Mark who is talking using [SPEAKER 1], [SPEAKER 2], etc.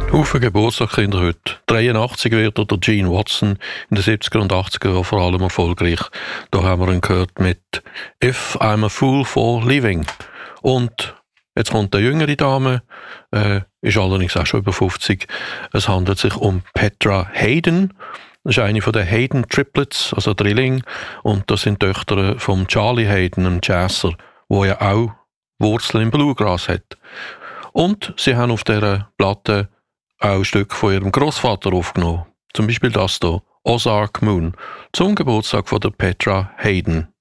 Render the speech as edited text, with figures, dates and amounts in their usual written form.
[SPEAKER 1] Haufen Geburtstagskinder heute. 83 wird der Gene Watson, in den 70er und 80er Jahren vor allem erfolgreich. Da haben wir ihn gehört mit «If I'm a Fool for Living». Und jetzt kommt eine jüngere Dame, ist allerdings auch schon über 50. Es handelt sich um Petra Haden. Das ist eine von den Haden Triplets, also Drilling. Und das sind Töchter von Charlie Haden, einem Jazzer, der ja auch Wurzeln im Bluegrass hat. Und sie haben auf dieser Platte auch ein Stück von ihrem Großvater aufgenommen. Zum Beispiel das hier, Ozark Moon, zum Geburtstag von der Petra Haden.